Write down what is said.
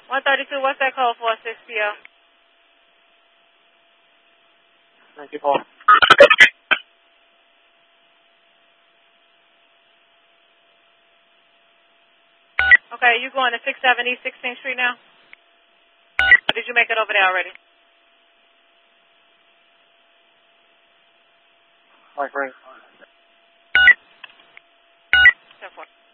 132, what's that code for 6PL? Thank you, Paul. Okay, you going to 670 16th Street now? Or did you make it over there already? My friend. 10-4.